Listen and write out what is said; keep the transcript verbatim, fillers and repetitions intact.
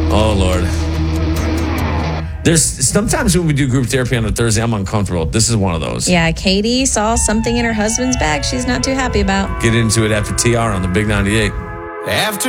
Oh, Lord. There's sometimes when we do group therapy on a Thursday, I'm uncomfortable. This is one of those. Yeah, Katie saw something in her husband's bag she's not too happy about. Get into it after T R on the Big ninety-eight. After